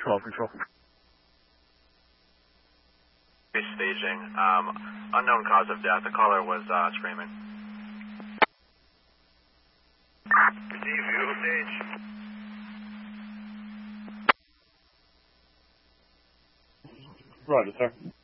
12 control. Staging. Unknown cause of death. The caller was screaming. Receive fuel stage. Roger, sir.